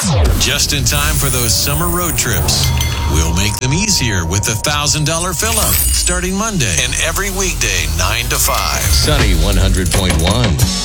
Just in time for those summer road trips. We'll make them easier with the $1,000 fill-up starting Monday and every weekday 9 to 5. Sunny 100.1.